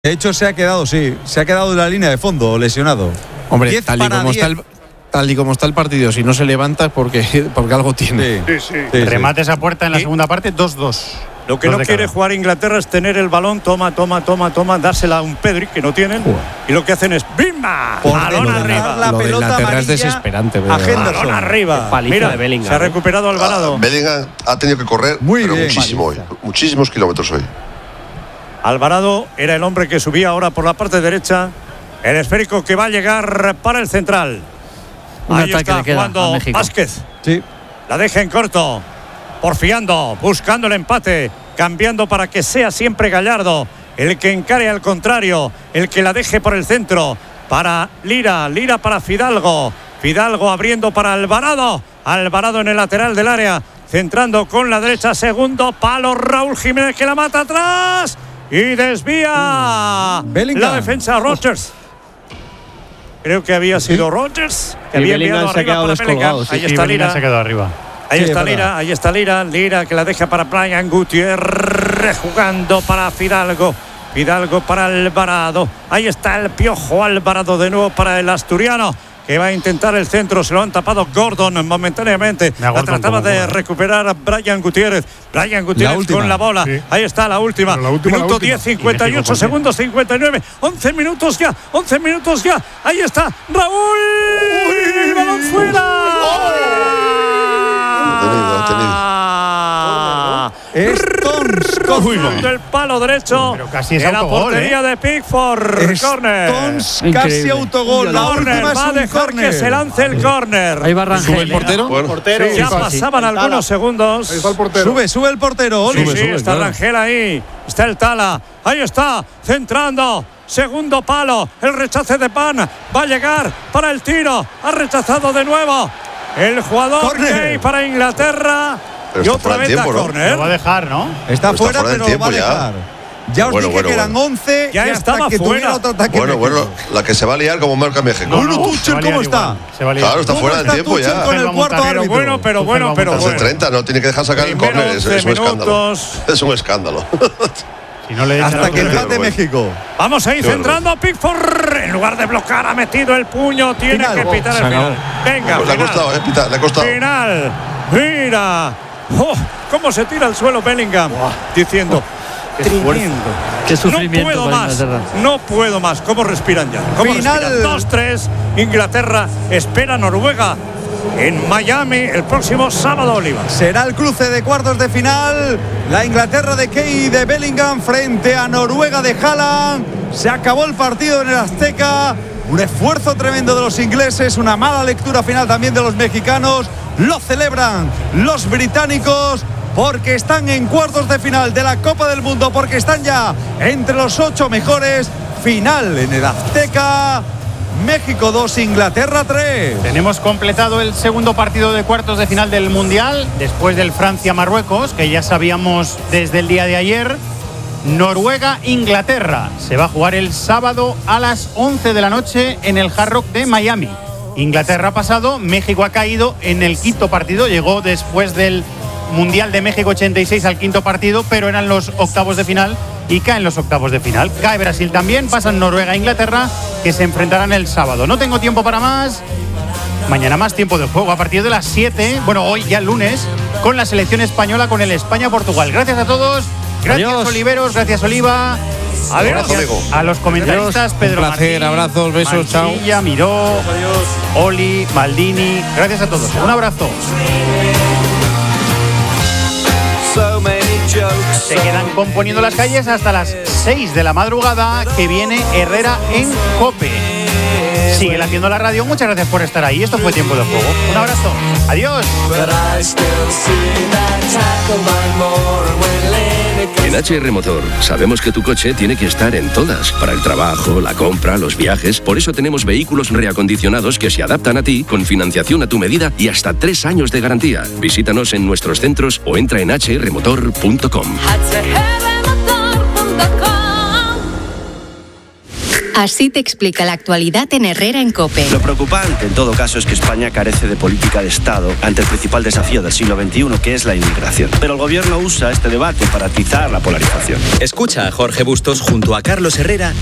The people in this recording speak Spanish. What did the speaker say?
De hecho, se ha quedado en la línea de fondo, lesionado. Hombre, tal y como está el partido, si no se levanta es porque algo tiene. Sí. Remate esa puerta en la segunda parte, 2-2. Lo que no quiere jugar Inglaterra es tener el balón, toma, dársela a un Pedri, que no tienen. Y lo que hacen es ¡bimba! Balón arriba. La pelota de Inglaterra es desesperante. Balón arriba. Mira, de Bellingham, se ha recuperado Alvarado. Bellingham ha tenido que correr muchísimo hoy. Muchísimos kilómetros hoy. Alvarado era el hombre que subía ahora por la parte derecha. El esférico que va a llegar para el central. Ahí está jugando Vázquez. Sí. La deja en corto. Porfiando, buscando el empate. Cambiando para que sea siempre Gallardo el que encare al contrario. El que la deje por el centro. Para Lira para Fidalgo. Fidalgo abriendo para Alvarado. Alvarado en el lateral del área. Centrando con la derecha. Segundo palo. Raúl Jiménez que la mata atrás. Y desvía la defensa Rodgers. Creo que había sido Rodgers que había enviado arriba para Bellingham. Ahí está Lira. Se ha quedado arriba. Ahí está Lira. Lira que la deja para Brian Gutiérrez. Jugando para Fidalgo. Fidalgo para Alvarado. Ahí está el Piojo Alvarado de nuevo para el asturiano, que va a intentar el centro. Se lo han tapado Gordon momentáneamente. La trataba de recuperar a Brian Gutiérrez. Brian Gutiérrez con la bola. Sí. Ahí está la última. Minuto 10, 58 segundos, 59. 11 minutos ya. Ahí está Raúl. ¡Uy! ¡Balón fuera! Lo ha tenido. Stones cogiendo el palo derecho en la portería de Pickford. Stones casi autogol. La última va a dejar que se lance el córner. Ahí va Rangel. ¿Sube el portero? Sí, ya pasaban algunos segundos. Ahí está el portero. Sube el portero. Oli. Sí, está Rangel ahí. Está el Tala. Ahí está, centrando. Segundo palo. El rechace de Pan. Va a llegar para el tiro. Ha rechazado de nuevo el jugador Gay para Inglaterra. Pero y otra vez a córner. Lo va a dejar, ¿no? Está fuera, pero lo va a dejar. Ya os dije que eran 11. Ya estaba fuera. Otro ataque bueno, la que se va a liar como marca México. Tuchel, ¿cómo está? Claro, está fuera del tiempo ya. Con el cuarto árbitro. Pero bueno. Hace 30, no tiene que dejar sacar el córner. Es un escándalo. Es un escándalo. Si no le hasta que empate México. Vamos ahí centrando a Pickford. En lugar de bloquear, ha metido el puño. Tiene que pitar el final. Venga, le ha costado, le ha costado. Final. Mira. Cómo se tira al suelo Bellingham. Diciendo, tremendo. Qué sufrimiento. No puedo más. ¿Cómo respiran ya? Final. 2-3. Inglaterra espera a Noruega en Miami el próximo sábado, Oliva. Será el cruce de cuartos de final. La Inglaterra de Key de Bellingham frente a Noruega de Haaland. Se acabó el partido en el Azteca. Un esfuerzo tremendo de los ingleses. Una mala lectura final también de los mexicanos. Lo celebran los británicos porque están en cuartos de final de la Copa del Mundo, porque están ya entre los 8 mejores. Final en el Azteca. México 2, Inglaterra 3. Tenemos completado el segundo partido de cuartos de final del Mundial, después del Francia-Marruecos, que ya sabíamos desde el día de ayer. Noruega-Inglaterra se va a jugar el sábado a las 11 de la noche en el Hard Rock de Miami. Inglaterra ha pasado, México ha caído en el quinto partido, llegó después del Mundial de México 86 al quinto partido, pero eran los octavos de final y caen los octavos de final. Cae Brasil también, pasan Noruega e Inglaterra, que se enfrentarán el sábado. No tengo tiempo para más. Mañana más tiempo de juego a partir de las 7, bueno, hoy ya el lunes, con la selección española, con el España-Portugal. Gracias a todos, gracias Adiós. Oliveros, gracias Oliva. Adiós. A los comentaristas, Pedro Un placer, Martín, abrazos, besos, Mancilla, chao. Miró, Oli, Maldini, gracias a todos. Un abrazo. Se quedan componiendo las calles hasta las 6 de la madrugada, que viene Herrera en COPE. Sigue haciendo la radio. Muchas gracias por estar ahí. Esto fue Tiempo de Juego. Un abrazo. Adiós. En HR Motor sabemos que tu coche tiene que estar en todas, para el trabajo, la compra, los viajes. Por eso tenemos vehículos reacondicionados que se adaptan a ti, con financiación a tu medida y hasta 3 años de garantía. Visítanos en nuestros centros o entra en hrmotor.com. Así te explica la actualidad en Herrera en COPE. Lo preocupante, en todo caso, es que España carece de política de Estado ante el principal desafío del siglo XXI, que es la inmigración. Pero el gobierno usa este debate para atizar la polarización. Escucha a Jorge Bustos junto a Carlos Herrera